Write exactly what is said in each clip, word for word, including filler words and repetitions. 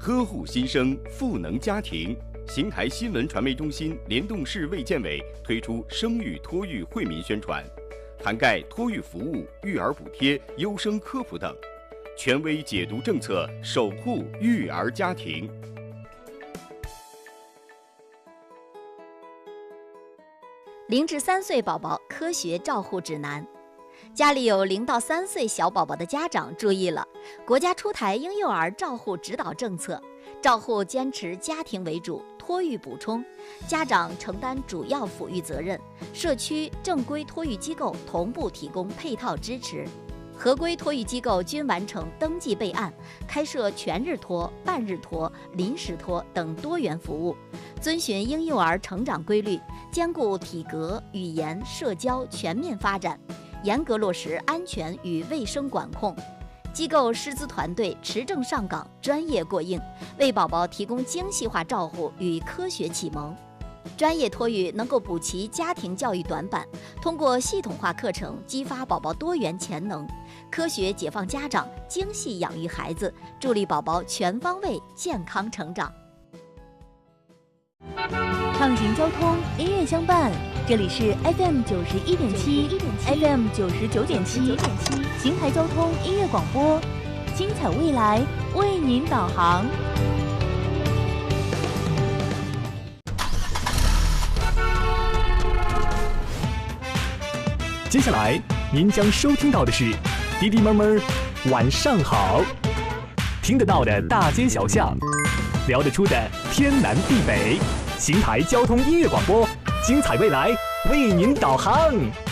呵护新生，赋能家庭。邢台新闻传媒中心联动市卫健委推出生育托育惠民宣传，涵盖托育服务、育儿补贴、优生科普等，权威解读政策，守护育儿家庭。 零至三岁宝宝科学照护指南。家里有零到三岁小宝宝的家长注意了，国家出台婴幼儿照护指导政策，照护坚持家庭为主，托育补充，家长承担主要抚育责任，社区正规托育机构同步提供配套支持，合规托育机构均完成登记备案，开设全日托、半日托、临时托等多元服务，遵循婴幼儿成长规律，兼顾体格、语言、社交全面发展，严格落实安全与卫生管控。机构师资团队持证上岗，专业过硬，为宝宝提供精细化照护与科学启蒙。专业托育能够补齐家庭教育短板，通过系统化课程激发宝宝多元潜能，科学解放家长，精细养育孩子，助力宝宝全方位健康成长。 畅行交通，音乐相伴。这里是 F M 九十一点七 ，F M 九十九点七，邢台交通音乐广播，精彩未来为您导航。 接下来您将收听到的是滴滴闷闷晚上好，听得到的大街小巷，聊得出的天南地北，邢台交通音乐广播，精彩未来为您导航。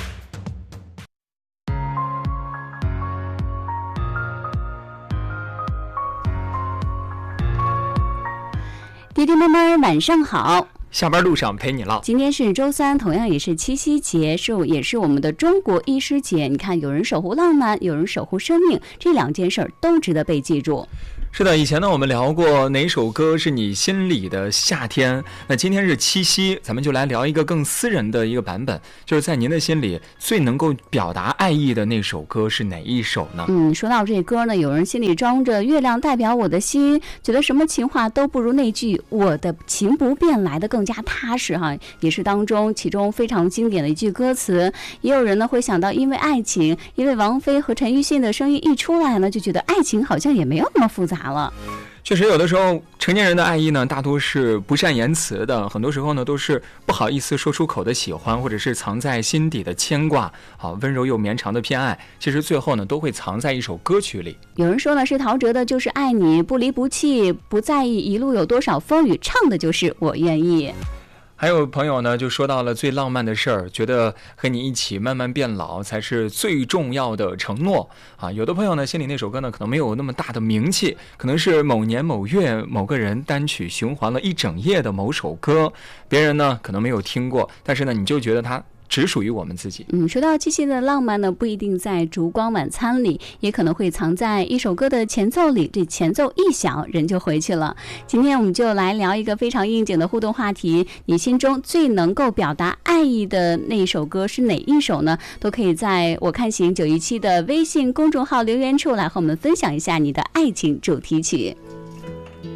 滴滴闷闷晚上好， 下班路上陪你唠。 今天是周三，同样也是七夕节，是也是我们的中国医师节。你看，有人守护浪漫，有人守护生命，这两件事儿都值得被记住。 是的，以前呢我们聊过哪首歌是你心里的夏天，那今天是七夕，咱们就来聊一个更私人的一个版本，就是在您的心里最能够表达爱意的那首歌是哪一首呢？ 嗯，说到这歌呢，有人心里装着月亮代表我的心，觉得什么情话都不如那句我的情不变来的更加踏实哈，也是当中其中非常经典的一句歌词。也有人呢会想到，因为爱情，因为王菲和陈奕迅的声音一出来呢，就觉得爱情好像也没有那么复杂了。 确实，有的时候成年人的爱意呢，大多是不善言辞的，很多时候呢都是不好意思说出口的喜欢，或者是藏在心底的牵挂，好温柔又绵长的偏爱，其实最后呢都会藏在一首歌曲里。 有人说呢，是陶喆的就是爱你，不离不弃，不在意一路有多少风雨，唱的就是我愿意。 还有朋友呢就说到了最浪漫的事儿，觉得和你一起慢慢变老才是最重要的承诺啊。有的朋友呢心里那首歌呢可能没有那么大的名气，可能是某年某月某个人单曲循环了一整夜的某首歌，别人呢可能没有听过，但是呢你就觉得它只属于我们自己。 嗯，说到七夕的浪漫呢，不一定在烛光晚餐里，也可能会藏在一首歌的前奏里。这前奏一响，人就回去了。今天我们就来聊一个非常应景的互动话题：你心中最能够表达爱意的那一首歌是哪一首呢？都可以在我看行九一七的微信公众号留言处来和我们分享一下你的爱情主题曲。